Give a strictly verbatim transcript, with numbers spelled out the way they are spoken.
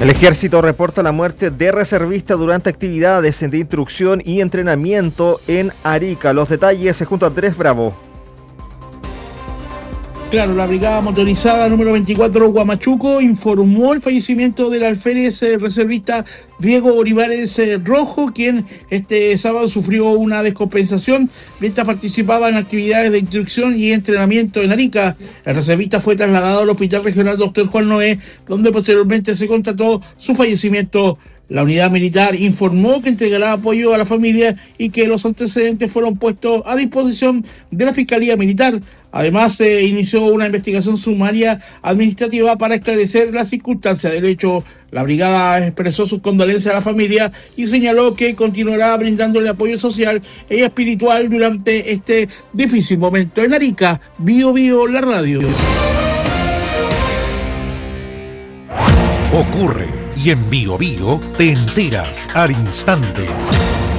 El ejército reporta la muerte de reservista durante actividades de instrucción y entrenamiento en Arica. Los detalles junto a Andrés Bravo. Claro, la brigada motorizada número veinticuatro Huamachuco informó el fallecimiento del alférez eh, reservista Diego Olivares eh, Rojo, quien este sábado sufrió una descompensación mientras participaba en actividades de instrucción y entrenamiento en Arica. El reservista fue trasladado al Hospital Regional Doctor Juan Noé, donde posteriormente se constató su fallecimiento. La unidad militar informó que entregará apoyo a la familia y que los antecedentes fueron puestos a disposición de la Fiscalía Militar. Además, se eh, inició una investigación sumaria administrativa para esclarecer las circunstancias del hecho. La brigada expresó sus condolencias a la familia y señaló que continuará brindándole apoyo social y espiritual durante este difícil momento. En Arica, Bio Bio, la radio. Ocurre y en Bio Bio te enteras al instante.